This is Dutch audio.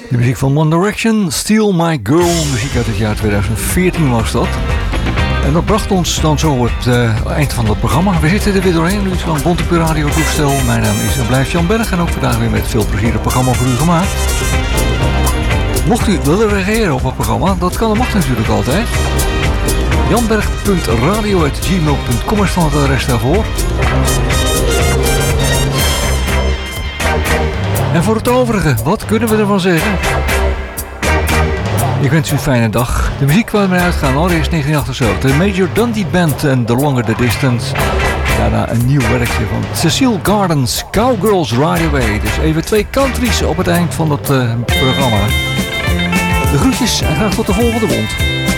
De muziek van One Direction, Steal My Girl, muziek uit het jaar 2014 was dat. En dat bracht ons dan zo het eind van het programma. We zitten er weer doorheen, nu van Bontepuur Radio toestel. Mijn naam is en blijft Jan Berg en ook vandaag weer met veel plezier het programma voor u gemaakt. Mocht u willen reageren op het programma, dat kan en mag natuurlijk altijd. janberg.radio@gmail.com is dan het adres daarvoor. En voor het overige, wat kunnen we ervan zeggen? Ik wens u een fijne dag. De muziek waar we uitgaan, allereerst 1978. De Major Dundee Band en The Longer the Distance. Daarna een nieuw werkje van Cecile Gardens, Cowgirls Ride Away. Dus even 2 countries op het eind van het programma. De groetjes en graag tot de volgende wond.